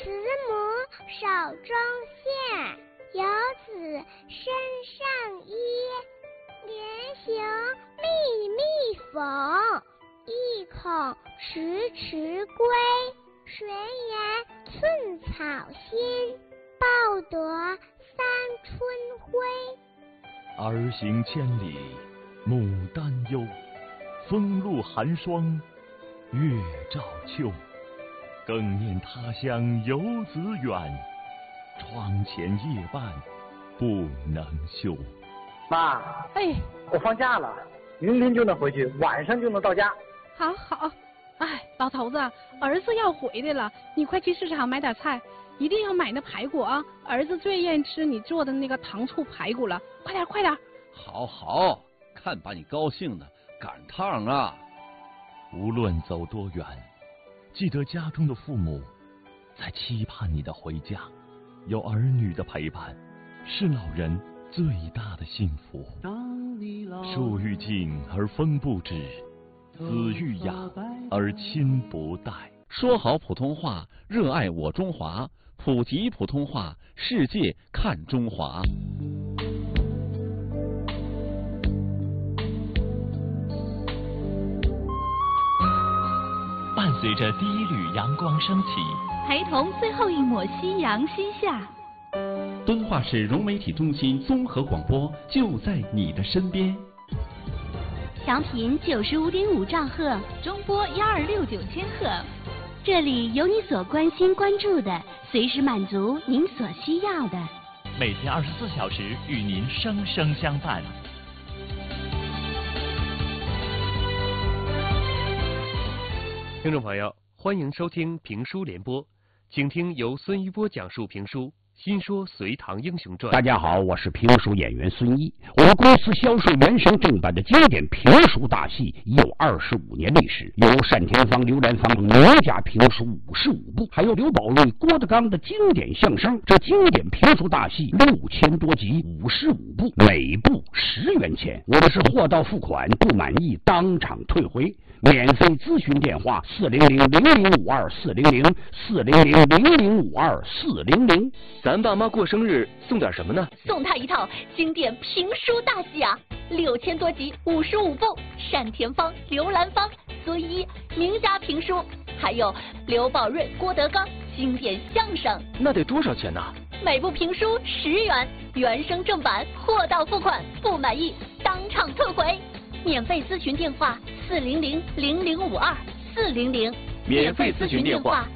慈母手中线，游子身上衣。连行密密缝，意恐迟迟归。谁言寸草心，报得三春晖。 儿行千里母担忧，风露寒霜月照秋。更念他乡游子远，窗前夜半不能休。 妈， 哎， 我放假了，明天就能回去，晚上就能到家。 好好。哎，老头子，儿子要回来了，你快去市场买点菜，一定要买那排骨啊！儿子最愿意吃你做的那个糖醋排骨了，快点快点！ 好好，看把你高兴的，赶趟啊！ 无论走多远，记得家中的父母在期盼你的回家，有儿女的陪伴，是老人最大的幸福。树欲静而风不止，子欲养而亲不待。 说好普通话，热爱我中华，普及普通话，世界看中华。 伴随着第一缕阳光升起， 陪同最后一抹夕阳西下。 敦化市融媒体中心综合广播就在你的身边。 调频95.5兆赫，中波1269千赫。这里有你所关心关注的，随时满足您所需要的。 每天24小时与您生生相伴。 听众朋友，欢迎收听评书联播，请听由孙一波讲述评书。新说《隋唐英雄传》。 大家好，我是评书演员孙一。我们公司销售原声正版的经典评书大戏已有25年历史，有单田芳、刘兰芳名家评书55部，还有刘宝瑞、郭德纲的经典相声。这经典评书大戏6000多集，55部，每部10元钱。我们是货到付款，不满意当场退回。免费咨询电话400-0052-400，400-0052-400。 咱爸妈过生日送点什么呢？ 送他一套经典评书大戏啊，6000多集55部，单田芳、刘兰芳、孙一名家评书，还有刘宝瑞、郭德纲经典相声。 那得多少钱呢？ 每部评书10元，原声正版，货到付款，不满意当场退回。免费咨询电话400-0052-400， 免费咨询电话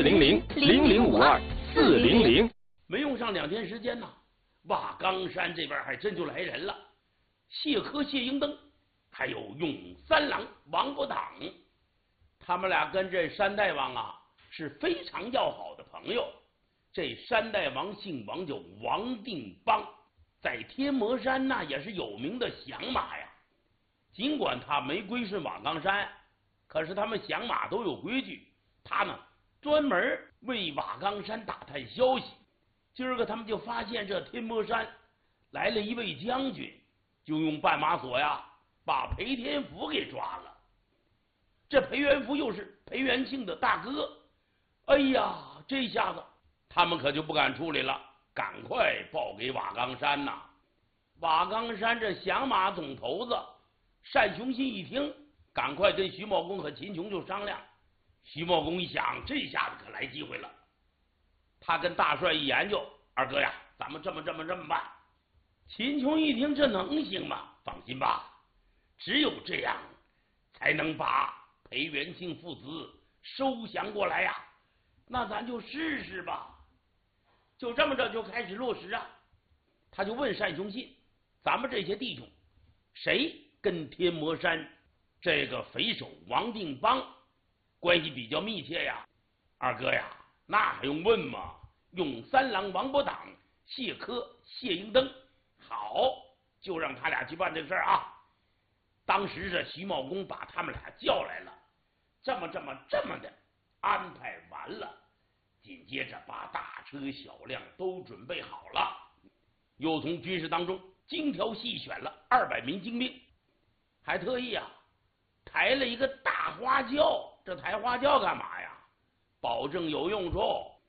400-0052-400。 没用上2天时间呢，瓦岗山这边还真就来人了。谢科、谢英登，还有永三郎王伯党，他们俩跟这山大王啊是非常要好的朋友。这山大王姓王，叫王定邦，在天魔山那也是有名的响马呀。尽管他没归顺瓦岗山，可是他们响马都有规矩。他呢专门为瓦岗山打探消息。今儿个他们就发现这天魔山来了一位将军，就用绊马索呀把裴天福给抓了。这裴元福又是裴元庆的大哥，哎呀，这下子他们可就不敢处理了，赶快报给瓦岗山呐。瓦岗山这响马总头子单雄信一听，赶快跟徐茂公和秦琼就商量。徐茂公一想，这下子可来机会了。他跟大帅一研究，二哥呀，咱们这么办。秦琼一听，这能行吗？放心吧，只有这样才能把裴元庆父子收降过来呀。那咱就试试吧。就这么着就开始落实啊。他就问单雄信，咱们这些弟兄谁跟天魔山这个匪首王定邦关系比较密切呀？二哥呀，那还用问吗？永三郎王伯党、谢科、谢英登，好，就让他俩去办这事儿啊。当时这徐茂公把他们俩叫来了，这么的安排完了，紧接着把大车小辆都准备好了，又从军士当中精挑细选了200名精兵，还特意啊抬了一个大花轿。这抬花轿干嘛呀？保证有用处。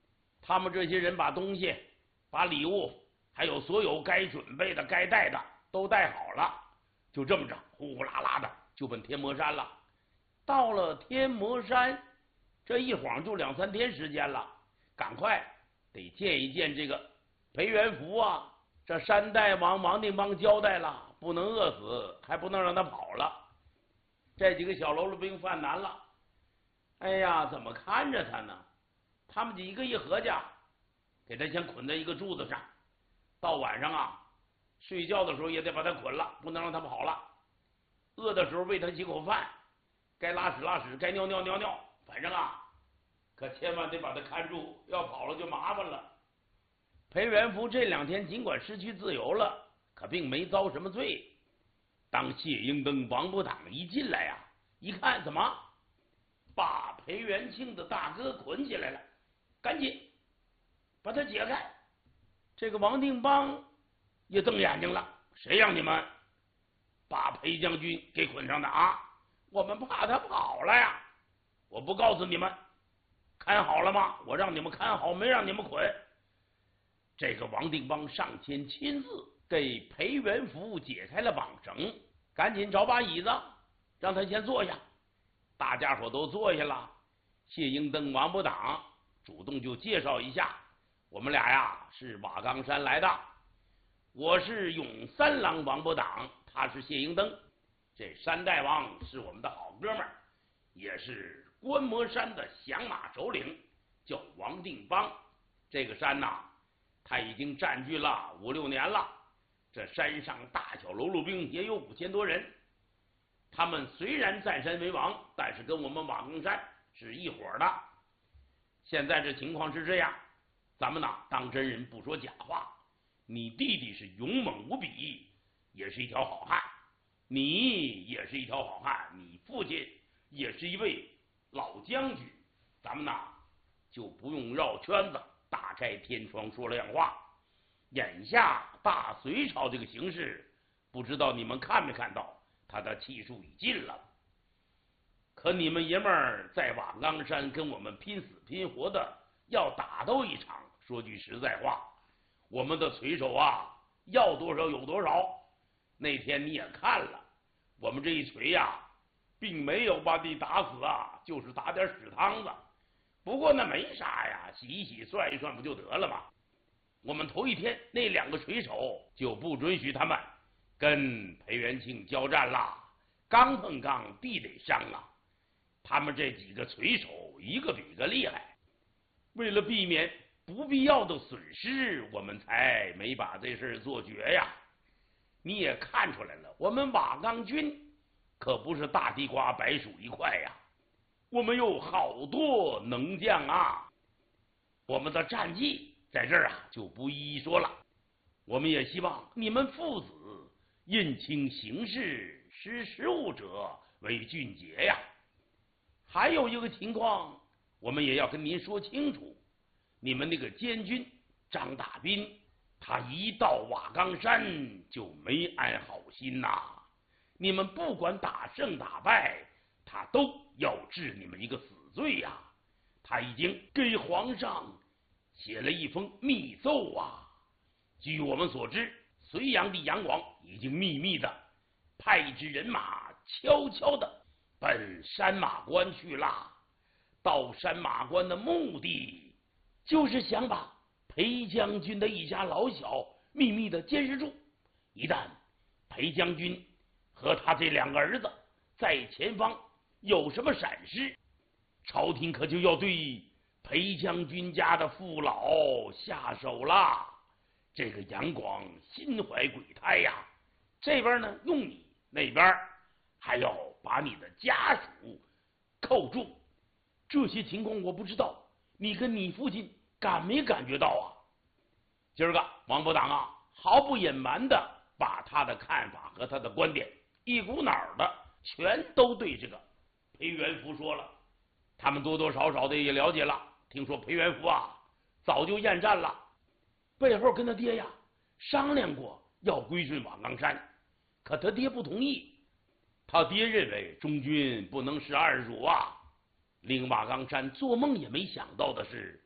他们这些人把东西、把礼物，还有所有该准备的、该带的都带好了，就这么着呼呼啦啦的就奔天魔山了。到了天魔山，这一晃就2、3天时间了，赶快得见一见这个裴元福啊。这山大王王定邦交代了，不能饿死，还不能让他跑了。这几个小喽啰兵犯难了，哎呀，怎么看着他呢？他们几个一合计，给他先捆在一个柱子上，到晚上啊，睡觉的时候也得把他捆了，不能让他跑了。饿的时候喂他几口饭，该拉屎拉屎，该尿尿尿尿，反正啊，可千万得把他看住，要跑了就麻烦了。裴元福这2天尽管失去自由了，可并没遭什么罪。当谢英登、王伯党一进来呀，一看怎么把裴元庆的大哥捆起来了，赶紧把他解开。这个王定邦也瞪眼睛了，谁让你们把裴将军给捆上的啊？我们怕他跑了呀！我不告诉你们看好了吗？我让你们看好，没让你们捆。这个王定邦上前亲自给裴元福解开了绑绳，赶紧找把椅子让他先坐下。大家伙都坐下了，谢英登、王伯党主动就介绍一下，我们俩呀是瓦岗山来的，我是永三郎王伯党，他是谢英登。这山大王是我们的好哥们儿，也是观摩山的降马首领，叫王定邦。这个山呐，他已经占据了5、6年了。这山上大小喽啰兵也有5000多人，他们虽然占山为王，但是跟我们瓦岗山是一伙的。现在这情况是这样，咱们呐当真人不说假话，你弟弟是勇猛无比，也是一条好汉，你也是一条好汉，你父亲也是一位老将军，咱们呐就不用绕圈子，大开天窗说亮话。眼下大隋朝这个形势，不知道你们看没看到，他的气数已尽了。可你们爷们儿在瓦岗山跟我们拼死拼活的要打斗一场，说句实在话，我们的隋手啊要多少有多少。那天你也看了，我们这一锤呀，并没有把你打死啊，就是打点屎汤子。不过那没啥呀，洗一洗涮一涮不就得了吗？我们头一天那2个水手就不准许他们跟裴元庆交战了，刚碰刚必得伤啊。他们这几个水手一个比一个厉害，为了避免不必要的损失，我们才没把这事做绝呀。你也看出来了，我们瓦岗军可不是大地瓜白薯一块呀，我们有好多能将啊。我们的战绩在这儿啊就不一一说了，我们也希望你们父子认清形势，识时务者为俊杰呀。还有一个情况，我们也要跟您说清楚，你们那个监军张大斌，他一到瓦岗山就没安好心呐。你们不管打胜打败，他都要治你们一个死罪呀。他已经给皇上写了一封密奏啊。据我们所知，隋炀帝杨广已经秘密的派一支人马悄悄的奔山马关去了。到山马关的目的就是想把裴将军的一家老小秘密的监视住，一旦裴将军和他这2个儿子在前方有什么闪失，朝廷可就要对裴将军家的父老下手了。这个杨广心怀鬼胎呀，这边呢用你，那边还要把你的家属扣住。这些情况我不知道，你跟你父亲感没感觉到啊？今儿个王伯党啊，毫不隐瞒的把他的看法和他的观点一股脑的全都对这个裴元福说了。他们多多少少的也了解了，听说裴元福啊早就厌战了，背后跟他爹呀商量过要归顺瓦岗山，可他爹不同意。他爹认为中军不能视二主啊。令瓦岗山做梦也没想到的是，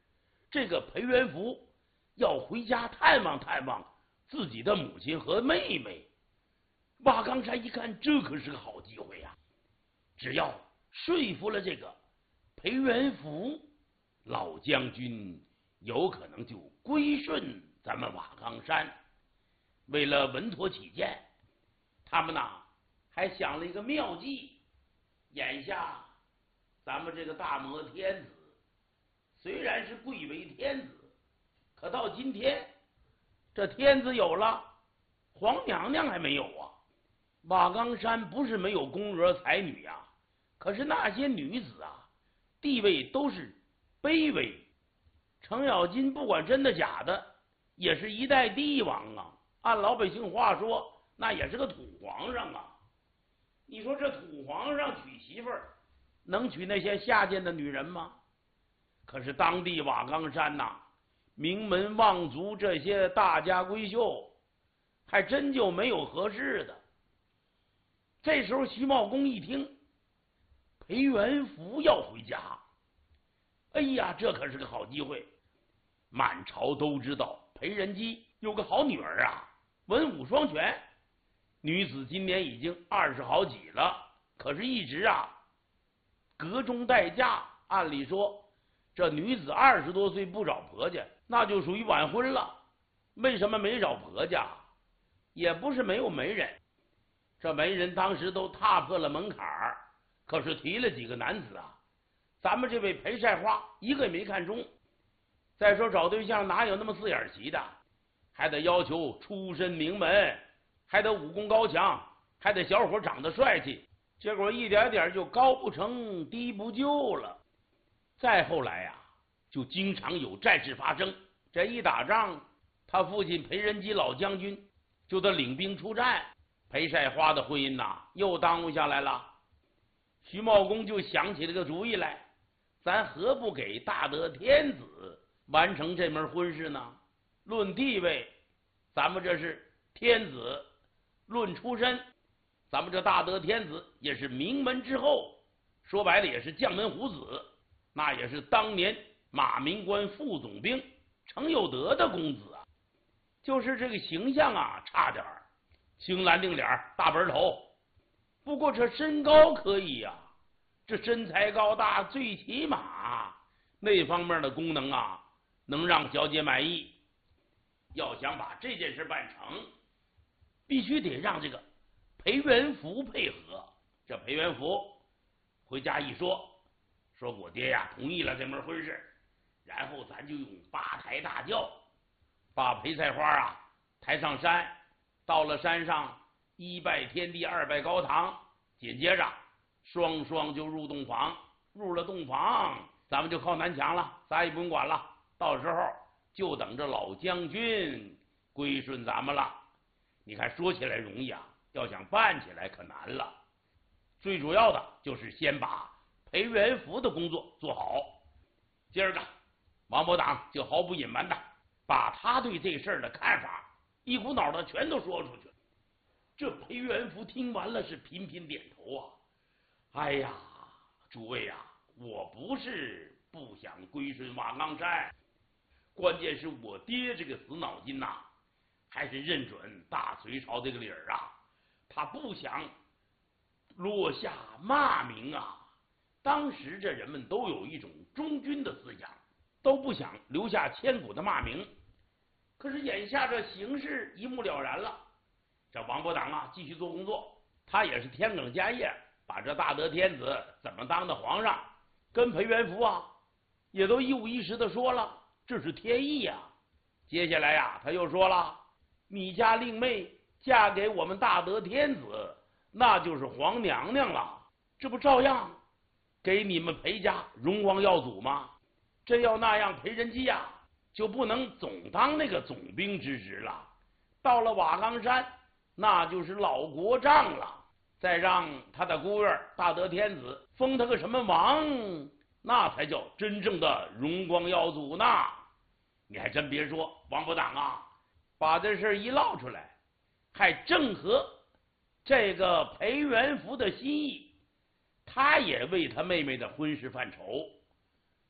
这个裴元福要回家探望探望自己的母亲和妹妹。瓦岗山一看，这可是个好机会呀！只要说服了这个裴元福，老将军有可能就归顺咱们瓦岗山。为了稳妥起见，他们呢还想了一个妙计。眼下咱们这个大魔天子虽然是贵为天子，可到今天这天子有了，皇娘娘还没有啊。瓦岗山不是没有宫娥才女呀，可是那些女子啊，地位都是卑微。程咬金不管真的假的，也是一代帝王啊，按老百姓话说，那也是个土皇上啊。你说这土皇上娶媳妇儿，能娶那些下贱的女人吗？可是当地瓦岗山呐，名门望族这些大家闺秀，还真就没有合适的。这时候徐茂公一听裴元福要回家，哎呀，这可是个好机会。满朝都知道裴仁基有个好女儿啊，文武双全，女子今年已经20好几了，可是一直啊隔中待嫁。按理说这女子20多岁不找婆家，那就属于晚婚了。为什么没找婆家？也不是没有媒人，这媒人当时都踏破了门槛儿，可是提了几个男子啊，咱们这位裴晒花一个也没看中。再说找对象哪有那么4眼齐的，还得要求出身名门，还得武功高强，还得小伙长得帅气，结果一点点就高不成低不就了。再后来呀，就经常有战事发生，这一打仗，他父亲裴仁基老将军就得领兵出战，裴晒花的婚姻呐又耽误下来了。徐茂公就想起了个主意来，咱何不给大德天子完成这门婚事呢？论地位，咱们这是天子；论出身，咱们这大德天子也是名门之后，说白了也是将门虎子，那也是当年马明官副总兵程有德的公子啊。就是这个形象啊差点儿，青蓝靛脸大本头，不过这身高可以呀，这身材高大，最起码那方面的功能啊能让小姐满意。要想把这件事办成，必须得让这个裴元福配合。这裴元福回家一说我爹呀同意了这门婚事，然后咱就用8抬大轿把裴菜花啊抬上山，到了山上1拜天地2拜高堂，紧接着双双就入洞房。入了洞房，咱们就靠南墙了，咱也不用管了，到时候就等着老将军归顺咱们了。你看说起来容易啊，要想办起来可难了。最主要的就是先把裴元福的工作做好。今儿个王伯党就毫不隐瞒的把他对这事儿的看法一股脑的全都说出去。这裴元福听完了是频频点头啊。哎呀，诸位啊，我不是不想归顺瓦岗山，关键是我爹这个死脑筋呐，还是认准大隋朝这个理儿啊，他不想落下骂名啊。当时这人们都有一种忠君的思想，都不想留下千古的骂名。可是眼下这形势一目了然了，这王伯党啊继续做工作，他也是天梗家业，把这大德天子怎么当的皇上跟裴元福啊也都一五一十的说了，这是天意呀。接下来呀他又说了，你家令妹嫁给我们大德天子，那就是皇娘娘了，这不照样给你们裴家荣光耀祖吗？真要那样，裴仁基呀就不能总当那个总兵之职了，到了瓦岗山那就是老国丈了。再让他的姑爷大德天子封他个什么王，那才叫真正的荣光耀祖呢。你还真别说，王伯党啊把这事一唠出来，还正合这个裴元福的心意，他也为他妹妹的婚事犯愁。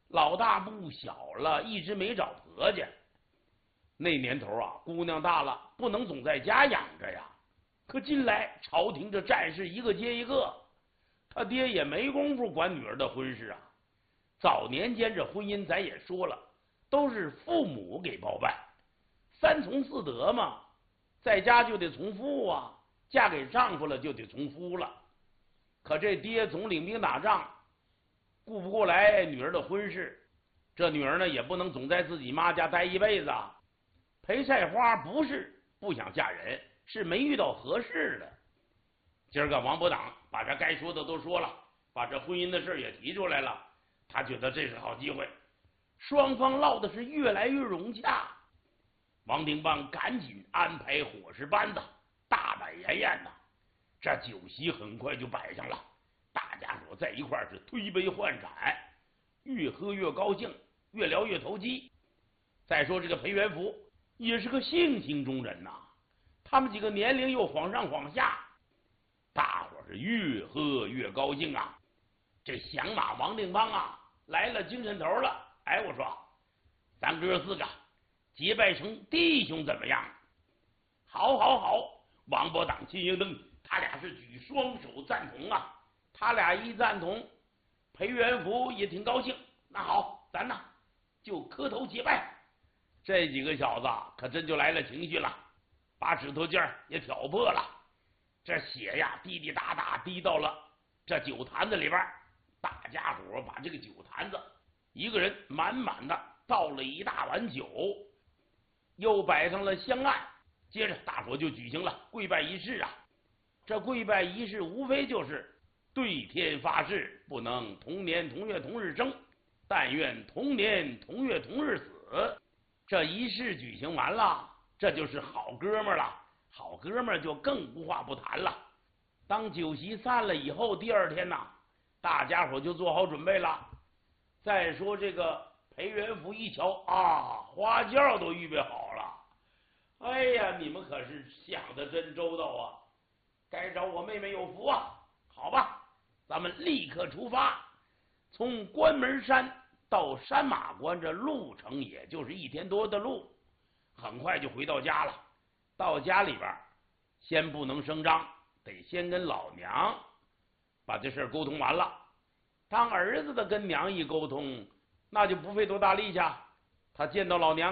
老大不小了，一直没找婆家。那年头啊，姑娘大了，不能总在家养着呀。可近来朝廷这战事一个接一个，他爹也没工夫管女儿的婚事啊。早年间这婚姻咱也说了，都是父母给包办，三从四德嘛，在家就得从父啊，嫁给丈夫了就得从夫了。可这爹总领兵打仗，顾不过来女儿的婚事，这女儿呢也不能总在自己妈家待一辈子啊。裴菜花不是不想嫁人，是没遇到合适的。今儿个王伯党把这该说的都说了，把这婚姻的事也提出来了，他觉得这是好机会，双方唠的是越来越融洽。王定邦赶紧安排伙食班子，大摆筵宴呐。这酒席很快就摆上了，大家伙在一块儿是推杯换盏，越喝越高兴，越聊越投机。再说这个裴元福也是个性情中人呐，他们几个年龄又晃上晃下，大伙是越喝越高兴啊。这响马王定邦啊来了精神头了，哎，我说咱哥四个结拜成弟兄怎么样？好好好，王伯党、金英灯他俩是举双手赞同啊。他俩一赞同，裴元福也挺高兴。那好，咱呢就磕头结拜。这几个小子可真就来了情绪了，把指头尖也挑破了，这血呀滴滴答答滴到了这酒坛子里边。大家伙把这个酒坛子一个人满满的倒了一大碗酒，又摆上了香案，接着大伙就举行了跪拜仪式啊。这跪拜仪式无非就是对天发誓，不能同年同月同日生，但愿同年同月同日死。这仪式举行完了，这就是好哥们了，好哥们就更无话不谈了。当酒席散了以后，第二天呐，大家伙就做好准备了。再说这个裴元福一瞧啊，花轿都预备好了。哎呀，你们可是想得真周到啊！该找我妹妹有福啊！好吧，咱们立刻出发。从关门山到山马关这路程也就是1天多的路，很快就回到家了。到家里边先不能声张，得先跟老娘把这事沟通完了。当儿子的跟娘一沟通，那就不费多大力气，他见到老娘